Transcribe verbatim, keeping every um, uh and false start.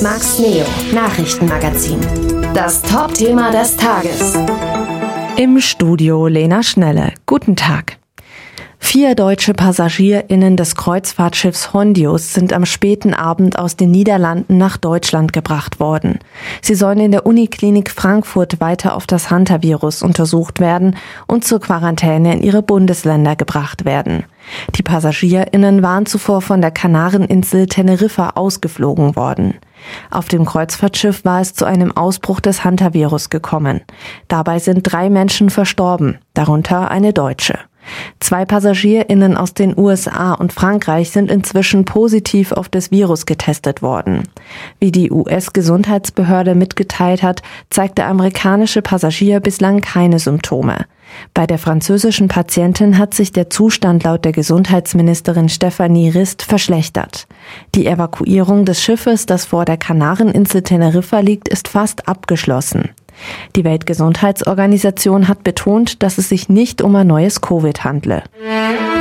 Max Neo, Nachrichtenmagazin. Das Top-Thema des Tages. Im Studio Lena Schnelle. Guten Tag. Vier deutsche PassagierInnen des Kreuzfahrtschiffs Hondius sind am späten Abend aus den Niederlanden nach Deutschland gebracht worden. Sie sollen in der Uniklinik Frankfurt weiter auf das Hantavirus untersucht werden und zur Quarantäne in ihre Bundesländer gebracht werden. Die PassagierInnen waren zuvor von der Kanareninsel Teneriffa ausgeflogen worden. Auf dem Kreuzfahrtschiff war es zu einem Ausbruch des Hantavirus gekommen. Dabei sind drei Menschen verstorben, darunter eine Deutsche. Zwei PassagierInnen aus den U S A und Frankreich sind inzwischen positiv auf das Virus getestet worden. Wie die U S-Gesundheitsbehörde mitgeteilt hat, zeigt der amerikanische Passagier bislang keine Symptome. Bei der französischen Patientin hat sich der Zustand laut der Gesundheitsministerin Stephanie Rist verschlechtert. Die Evakuierung des Schiffes, das vor der Kanareninsel Teneriffa liegt, ist fast abgeschlossen. Die Weltgesundheitsorganisation hat betont, dass es sich nicht um ein neues Covid handle.